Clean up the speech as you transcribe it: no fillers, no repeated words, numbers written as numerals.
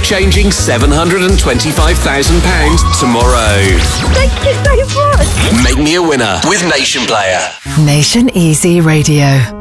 exchanging £725,000 tomorrow. Thank you so much. Make me a winner with Nation Player. Nation Easy Radio.